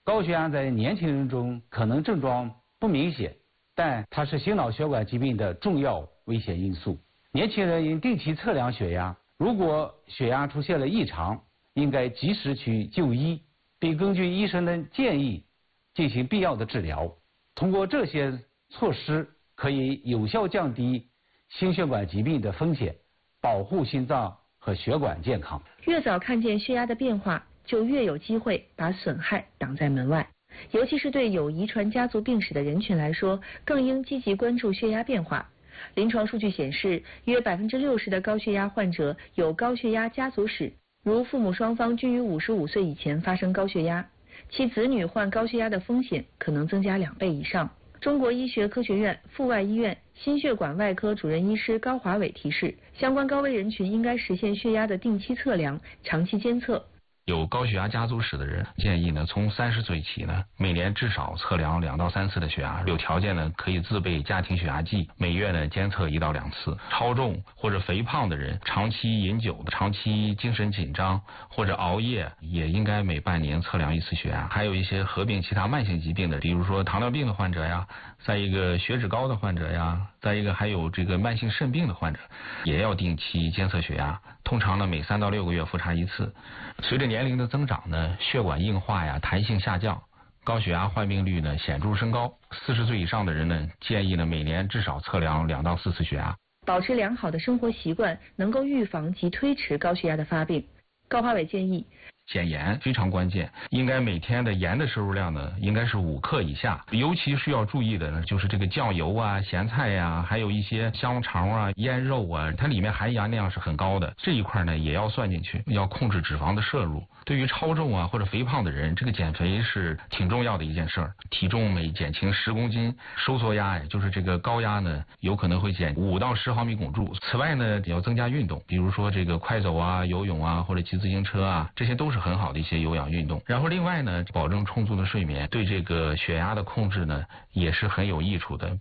高血压在年轻人中可能症状不明显，但它是心脑血管疾病的重要危险因素。年轻人应定期测量血压，如果血压出现了异常，应该及时去就医，并根据医生的建议进行必要的治疗。通过这些措施，可以有效降低心血管疾病的风险，保护心脏和血管健康。 越早看见血压的变化，就越有机会把损害挡在门外。尤其是对有遗传家族病史的人群来说，更应积极关注血压变化。临床数据显示，约60%的高血压患者有高血压家族史，如父母双方均于55岁以前发生高血压，其子女患高血压的风险可能增加2倍以上。中国医学科学院阜外医院心血管外科主任医师高华伟提示，相关高危人群应该实现血压的定期测量、长期监测。 有高血压家族史的人，建议呢从30岁起呢，每年至少测量2到3次的血压，有条件呢可以自备家庭血压计，每月呢监测1到2次。超重或者肥胖的人，长期饮酒的、长期精神紧张或者熬夜，也应该每半年测量1次血压。还有一些合并其他慢性疾病的，比如说糖尿病的患者呀，再一个血脂高的患者呀，再一个还有这个慢性肾病的患者，也要定期监测血压，通常呢每3到6个月复查1次。随着年龄的增长呢，血管硬化呀、弹性下降，高血压患病率呢显著升高。40岁以上的人呢，建议呢每年至少测量2到4次血压。 保持良好的生活习惯，能够预防及推迟高血压的发病。高华伟建议， 减盐非常关键，应该每天的盐的摄入量呢，应该是5克以下。尤其需要注意的呢，就是这个酱油啊、咸菜呀，还有一些香肠啊、腌肉啊，它里面含盐量是很高的，这一块呢也要算进去，要控制脂肪的摄入。对于超重啊或者肥胖的人，这个减肥是挺重要的一件事儿。体重每减轻10公斤，收缩压呀，就是这个高压呢，有可能会减5到10毫米汞柱。此外呢，也要增加运动，比如说这个快走啊、游泳啊，或者骑自行车啊，这些都是很好的一些有氧运动。然后另外呢，保证充足的睡眠，对这个血压的控制呢，也是很有益处的。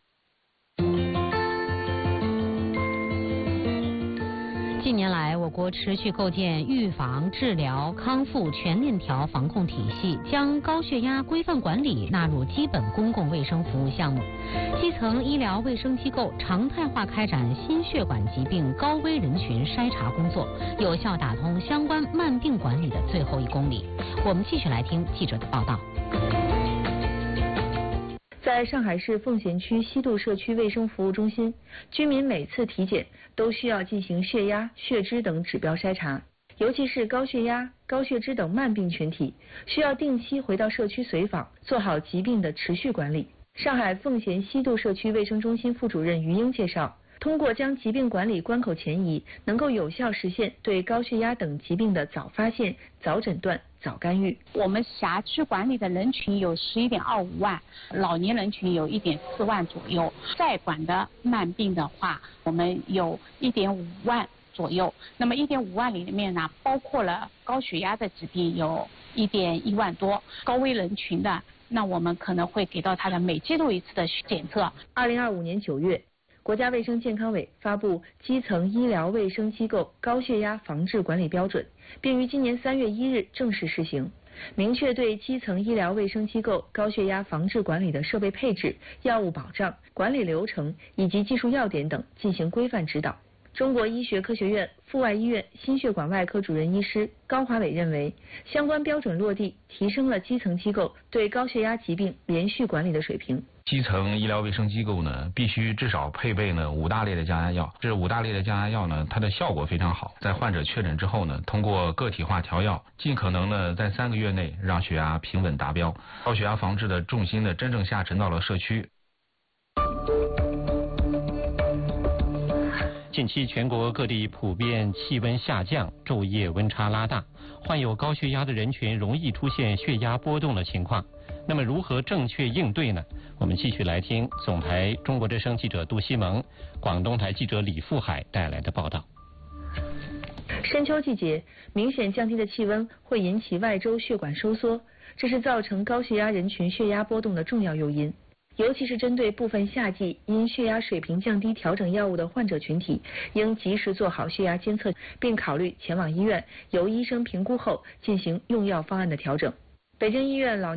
近年来，我国持续构建预防、治疗、康复全链条防控体系，将高血压规范管理纳入基本公共卫生服务项目。基层医疗卫生机构常态化开展心血管疾病高危人群筛查工作，有效打通相关慢病管理的最后1公里。我们继续来听记者的报道。 在上海市奉贤区西渡社区卫生服务中心，居民每次体检都需要进行血压、血脂等指标筛查，尤其是高血压、高血脂等慢病群体，需要定期回到社区随访，做好疾病的持续管理。上海奉贤西渡社区卫生中心副主任于英介绍，通过将疾病管理关口前移，能够有效实现对高血压等疾病的早发现、早诊断、早干预。 我们辖区管理的人群有11.25万，老年人群有1.4万左右。在管的慢病的话，我们有1.5万左右。那么1.5万里面呢，包括了高血压的疾病有1.1万多，高危人群的，那我们可能会给到他的每季度1次的检测。 2025年9月。国家卫生健康委发布《基层医疗卫生机构高血压防治管理标准》，并于今年3月1日正式施行，明确对基层医疗卫生机构高血压防治管理的设备配置、药物保障、管理流程以及技术要点等进行规范指导。中国医学科学院阜外医院心血管外科主任医师高华伟认为，相关标准落地，提升了基层机构对高血压疾病连续管理的水平。 基层医疗卫生机构呢，必须至少配备呢5大类的降压药。这5大类的降压药呢，它的效果非常好。在患者确诊之后呢，通过个体化调药，尽可能呢在3个月内让血压平稳达标。高血压防治的重心呢，真正下沉到了社区。 近期全国各地普遍气温下降，昼夜温差拉大，患有高血压的人群容易出现血压波动的情况。那么如何正确应对呢？我们继续来听总台中国之声记者杜西蒙、广东台记者李富海带来的报道。 深秋季节，明显降低的气温会引起外周血管收缩，这是造成高血压人群血压波动的重要诱因。尤其是针对部分夏季因血压水平降低调整药物的患者群体，应及时做好血压监测，并考虑前往医院由医生评估后进行用药方案的调整。北京医院老